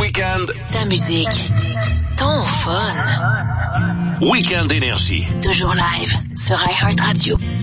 week-end. Ta musique. Ton fun. Week-end Énergie. Toujours live sur iHeartRadio.